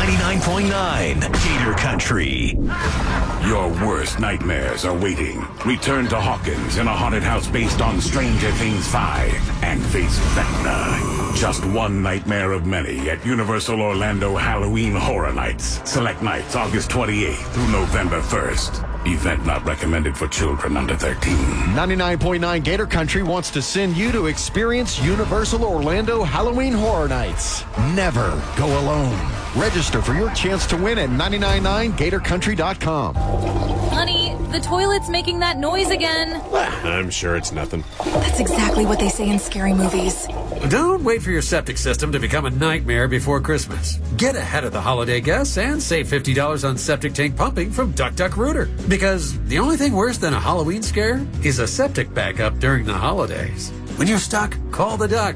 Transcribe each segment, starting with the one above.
99.9 Gator Country. Your worst nightmares are waiting. Return to Hawkins in a haunted house based on Stranger Things 5 and face Vecna. Just one nightmare of many at Universal Orlando Halloween Horror Nights. Select nights August 28th through November 1st. Event not recommended for children under 13. 99.9 Gator Country wants to send you to experience Universal Orlando Halloween Horror Nights. Never go alone. Register for your chance to win at 999gatorcountry.com. Honey, the toilet's making that noise again. I'm sure it's nothing. That's exactly what they say in scary movies. Don't wait for your septic system to become a nightmare before Christmas. Get ahead of the holiday guests and save $50 on septic tank pumping from Duck Duck Rooter. Because the only thing worse than a Halloween scare is a septic backup during the holidays. When you're stuck, call the Duck,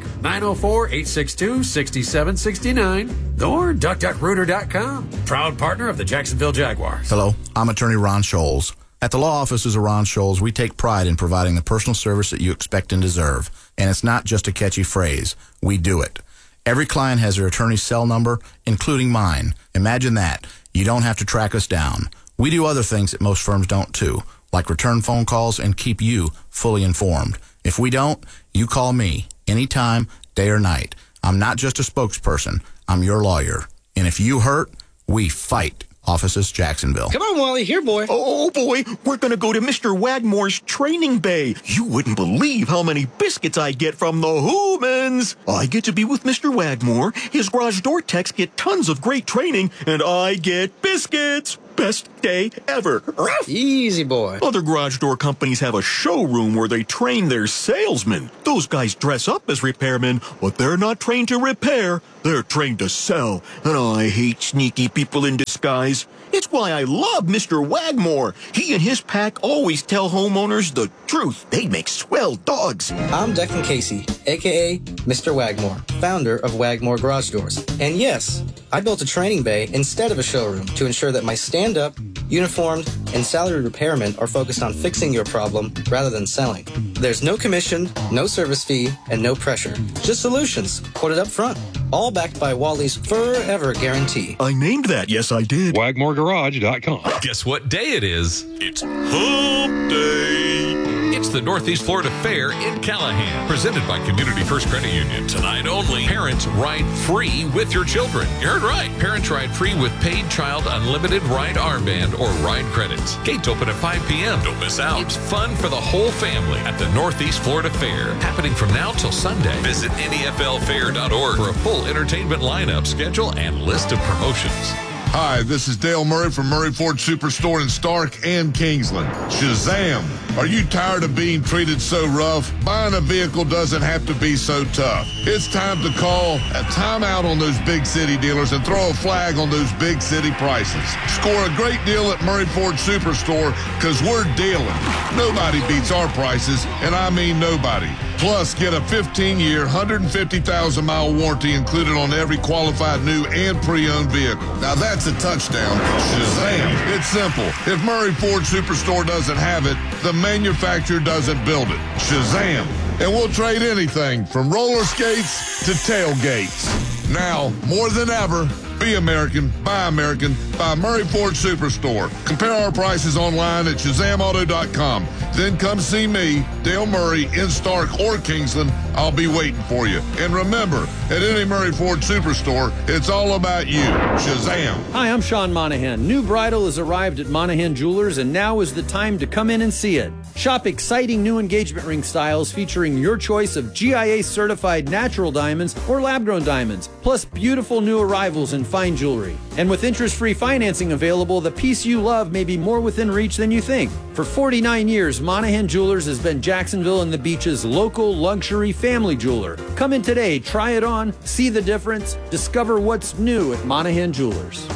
904-862-6769 or duckduckrooter.com. Proud partner of the Jacksonville Jaguars. Hello, I'm attorney Ron Scholes. At the law offices of Ron Scholes, we take pride in providing the personal service that you expect and deserve. And it's not just a catchy phrase. We do it. Every client has their attorney's cell number, including mine. Imagine that. You don't have to track us down. We do other things that most firms don't too, like return phone calls and keep you fully informed. If we don't, you call me anytime, day or night. I'm not just a spokesperson. I'm your lawyer. And if you hurt, we fight. Offices, Jacksonville. Come on, Wally. Here, boy. Oh, boy. We're going to go to Mr. Wagmore's training bay. You wouldn't believe how many biscuits I get from the humans. I get to be with Mr. Wagmore. His garage door techs get tons of great training, and I get biscuits. Best day ever. Easy, boy. Other garage door companies have a showroom where they train their salesmen. Those guys dress up as repairmen, but they're not trained to repair. They're trained to sell. And I hate sneaky people in disguise. It's why I love Mr. Wagmore. He and his pack always tell homeowners the truth. They make swell dogs. I'm Declan Casey, a.k.a. Mr. Wagmore, founder of Wagmore Garage Doors. And yes, I built a training bay instead of a showroom to ensure that my stand-up, uniformed, and salaried repairmen are focused on fixing your problem rather than selling. There's no commission, no service fee, and no pressure. Just solutions, quoted up front. All backed by Wally's Forever Guarantee. I named that, yes I did. WagmoreGarage.com. Guess what day it is? It's Hump Day. It's the Northeast Florida Fair in Callahan, presented by Community First Credit Union. Tonight only, parents ride free with your children. You heard right. Parents ride free with paid child unlimited ride armband or ride credits. Gates open at 5 p.m. Don't miss out. It's fun for the whole family at the Northeast Florida Fair, happening from now till Sunday. Visit NEFLfair.org for a full entertainment lineup, schedule, and list of promotions. Hi, this is Dale Murray from Murray Ford Superstore in Stark and Kingsland. Shazam! Are you tired of being treated so rough? Buying a vehicle doesn't have to be so tough. It's time to call a timeout on those big city dealers and throw a flag on those big city prices. Score a great deal at Murray Ford Superstore because we're dealing. Nobody beats our prices, and I mean nobody. Plus, get a 15-year, 150,000-mile warranty included on every qualified new and pre-owned vehicle. Now that's a touchdown. Shazam! It's simple. If Murray Ford Superstore doesn't have it, the manufacturer doesn't build it. Shazam! And we'll trade anything from roller skates to tailgates. Now, more than ever, be American, buy Murray Ford Superstore. Compare our prices online at ShazamAuto.com. Then come see me, Dale Murray, in Stark or Kingsland. I'll be waiting for you. And remember, at any Murray Ford Superstore, it's all about you. Shazam. Hi, I'm Sean Monahan. New bridal has arrived at Monahan Jewelers, and now is the time to come in and see it. Shop exciting new engagement ring styles featuring your choice of GIA-certified natural diamonds or lab-grown diamonds, plus beautiful new arrivals in fine jewelry. And with interest-free financing available, the piece you love may be more within reach than you think. For 49 years, Monahan Jewelers has been Jacksonville and the Beach's local luxury family jeweler. Come in today, try it on, see the difference, discover what's new at Monahan Jewelers.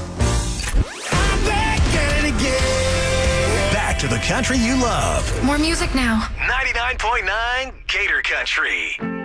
Back to the country you love. More music now. 99.9 Gator Country.